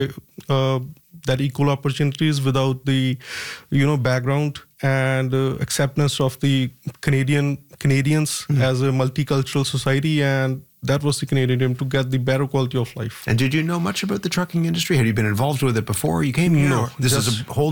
uh, that equal opportunities without the background and acceptance of the Canadians as a multicultural society, and that was the Canadian dream, to get the better quality of life. And did you know much about the trucking industry? Had you been involved with it before you came here? No, This is a whole